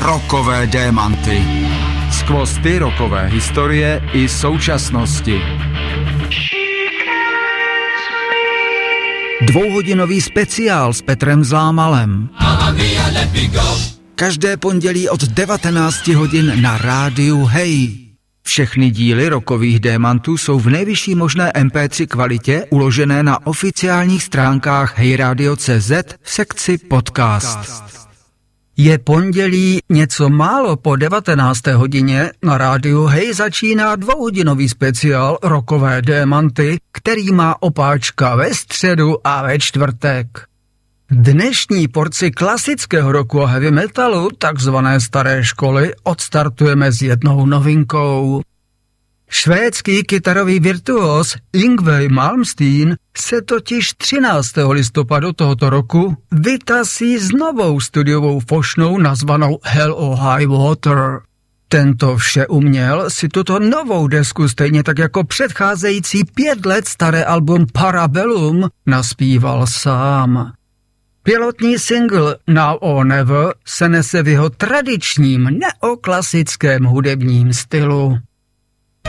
Rockové démanty. Skvosty rockové historie i současnosti. Dvouhodinový speciál s Petrem Zlámalem. Každé pondělí od 19 hodin na rádiu Hey. Všechny díly Rockových démantů jsou v nejvyšší možné MP3 kvalitě uložené na oficiálních stránkách heyradio.cz v sekci podcast. Je pondělí něco málo po 19. hodině, na rádiu Hey začíná dvouhodinový speciál Rockové démanty, který má opáčka ve středu a ve čtvrtek. Dnešní porci klasického rocku a heavy metalu, takzvané staré školy, odstartujeme s jednou novinkou. Švédský kytarový virtuos Yngwie Malmsteen se totiž 13. listopadu tohoto roku vytasí s novou studiovou fošnou nazvanou Hell or High Water. Tento všeuměl si tuto novou desku stejně tak jako předcházející 5 let staré album Parabellum naspíval sám. Pilotní single Now or Never se nese v jeho tradičním neoklasickém hudebním stylu.